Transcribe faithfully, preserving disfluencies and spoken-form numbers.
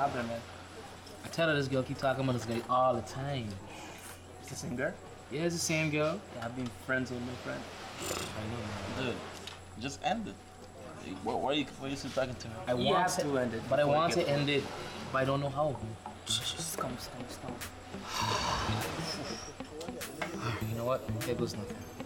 happened, man? I tell her this girl keep talking about this guy all the time. It's the same girl? Yeah, it's the same girl. Yeah, I've been friends with my friend. I know, man. Dude, just end it. Why, why, are you, why are you still talking to her? I You want have to end it but I before want it to gets end it, but I don't know how. Just come, come, stop. You know what? Here goes nothing.